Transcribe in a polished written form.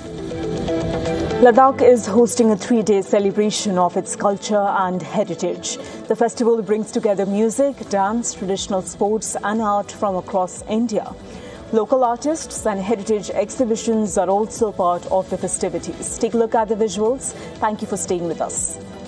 Ladakh is hosting a 3-day celebration of its culture and heritage. The festival brings together music, dance, traditional sports and art from across India. Local artists and heritage exhibitions are also part of the festivities. Take a look at the visuals. Thank you for staying with us.